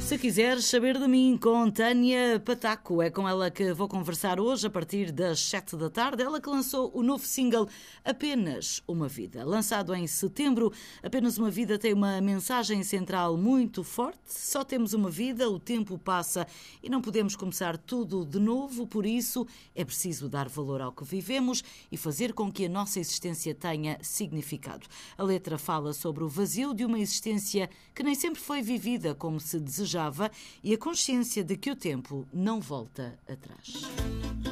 Se quiseres saber de mim, com Tânia Pataco, é com ela que vou conversar hoje a partir das 7 da tarde. Ela que lançou o novo single Apenas Uma Vida. Lançado em setembro, Apenas Uma Vida tem uma mensagem central muito forte. Só temos uma vida, o tempo passa e não podemos começar tudo de novo. Por isso, é preciso dar valor ao que vivemos e fazer com que a nossa existência tenha significado. A letra fala sobre o vazio de uma existência que nem sempre foi vivida como se desejava e a consciência de que o tempo não volta atrás.